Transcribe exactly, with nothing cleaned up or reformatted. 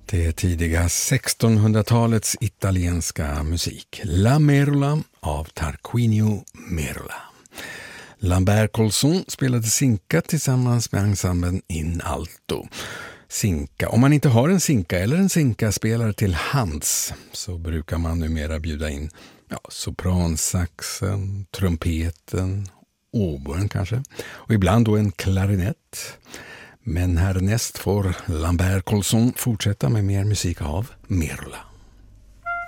Det är tidiga sextonhundratalets italienska musik. La Merola av Tarquinio Merola. Lambert Colson spelade sinka tillsammans med ensemblen In Alto. Sinka. Om man inte har en sinka eller en sinka-spelare till hands så brukar man numera bjuda in ja, sopransaxen, trumpeten, oboen kanske och ibland då en klarinett. Men härnäst får Lambert Colson fortsätta med mer musik av Merola.